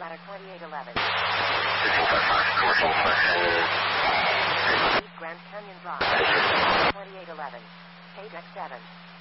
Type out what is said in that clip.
Ladder 2811. East Grand Canyon Drive. 2811. KDEX 7.